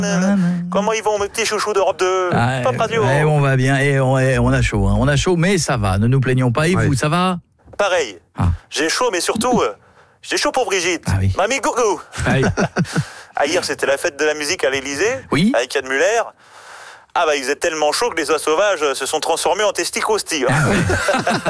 Comment ils vont, mes petits chouchous d'Europe 2? Pop Radio. On va bien, et on a chaud. On a chaud, mais ça va. Ne nous plaignons pas. Et vous, ça va? Pareil. J'ai chaud, mais surtout, j'ai chaud pour Brigitte. Mamie Gougou. Hier, c'était la fête de la musique à l'Élysée, avec Yann Muller. Il faisait tellement chaud que les oies sauvages se sont transformés en testicosti.